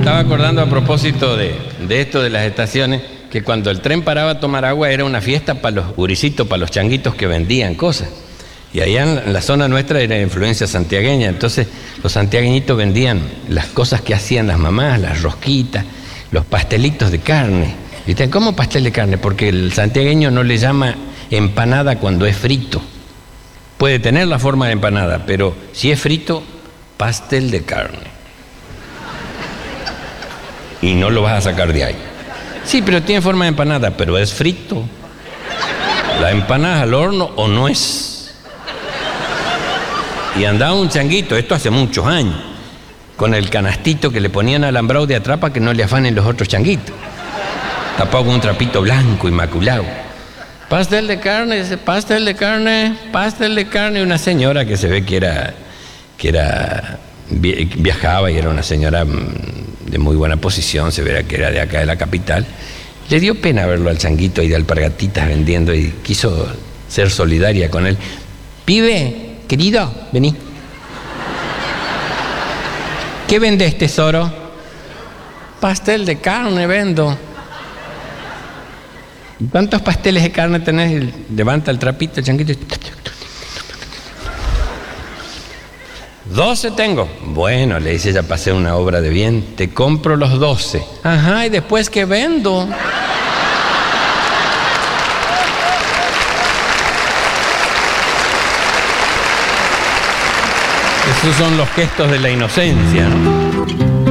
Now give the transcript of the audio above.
estaba acordando a propósito de esto de las estaciones, que cuando el tren paraba a tomar agua era una fiesta para los gurisitos, para los changuitos que vendían cosas. Y allá en la zona nuestra era influencia santiagueña, entonces los santiagueñitos vendían las cosas que hacían las mamás, las rosquitas, los pastelitos de carne. Y ustedes, ¿cómo pastel de carne? Porque el santiagueño no le llama empanada cuando es frito. Puede tener la forma de empanada, pero si es frito, pastel de carne. Y no lo vas a sacar de ahí. Sí, pero tiene forma de empanada, pero es frito. La empanada al horno o no es. Y andaba un changuito, esto hace muchos años, con el canastito que le ponían alambrado de atrás para que no le afanen los otros changuitos, tapado con un trapito blanco inmaculado. Pastel de carne, dice, pastel de carne, pastel de carne. Una señora que se ve viajaba y era una señora de muy buena posición, se verá que era de acá de la capital. Le dio pena verlo al changuito y de alpargatitas vendiendo y quiso ser solidaria con él. Pibe, querido, vení. ¿Qué vendés, tesoro? Pastel de carne vendo. ¿Cuántos pasteles de carne tenés? Levanta el trapito, el changuito. 12 tengo. Bueno, le dice ella, para hacer una obra de bien, te compro los 12. Ajá, ¿y después qué vendo? Esos son los gestos de la inocencia, ¿no?